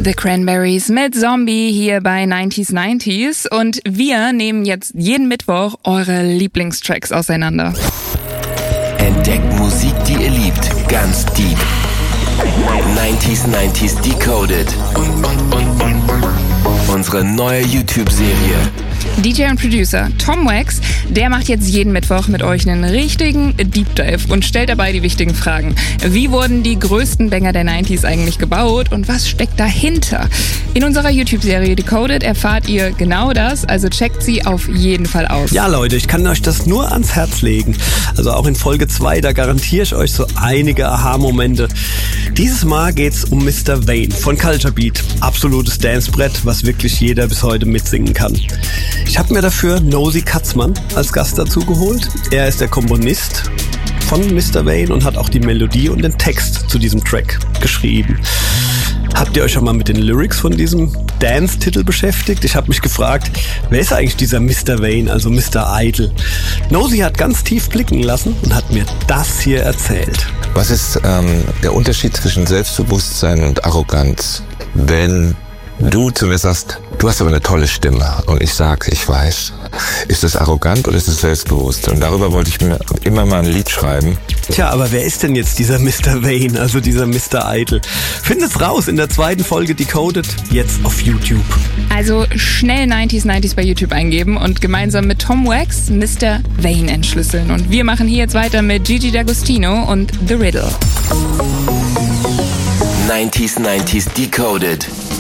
The Cranberries mit Zombie hier bei 90s und wir nehmen jetzt jeden Mittwoch eure Lieblingstracks auseinander. Entdeckt Musik, die ihr liebt, ganz deep. 90s Decoded. Unsere neue YouTube-Serie. DJ und Producer Tom Wax, der macht jetzt jeden Mittwoch mit euch einen richtigen Deep Dive und stellt dabei die wichtigen Fragen. Wie wurden die größten Banger der 90s eigentlich gebaut und was steckt dahinter? In unserer YouTube-Serie Decoded erfahrt ihr genau das, also checkt sie auf jeden Fall aus. Ja Leute, ich kann euch das nur ans Herz legen. Also auch in Folge 2, da garantiere ich euch so einige Aha-Momente. Dieses Mal geht's um Mr. Vane von Culture Beat. Absolutes Dancebrett, was wirklich jeder bis heute mitsingen kann. Ich habe mir dafür Nosy Katzmann als Gast dazu geholt. Er ist der Komponist von Mr. Vane und hat auch die Melodie und den Text zu diesem Track geschrieben. Habt ihr euch schon mal mit den Lyrics von diesem Dance-Titel beschäftigt? Ich habe mich gefragt, wer ist eigentlich dieser Mr. Vane, also Mr. Idol? Nosy hat ganz tief blicken lassen und hat mir das hier erzählt. Was ist der Unterschied zwischen Selbstbewusstsein und Arroganz? Wenn du zu mir sagst, du hast aber eine tolle Stimme und ich sag, ich weiß, ist das arrogant oder ist es selbstbewusst? Und darüber wollte ich mir immer mal ein Lied schreiben. Tja, aber wer ist denn jetzt dieser Mr. Vane, also dieser Mr. Idol? Findet's raus in der 2. Folge Decoded, jetzt auf YouTube. Also schnell 90s bei YouTube eingeben und gemeinsam mit Tom Wax Mr. Vane entschlüsseln. Und wir machen hier jetzt weiter mit Gigi D'Agostino und The Riddle. 90s Decoded.